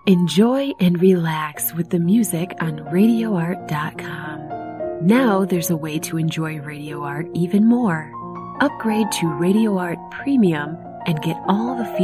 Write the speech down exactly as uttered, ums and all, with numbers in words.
Enjoy and relax with the music on radio art dot com. Now there's a way to enjoy Radio Art even more. Upgrade to Radio Art Premium and get all the features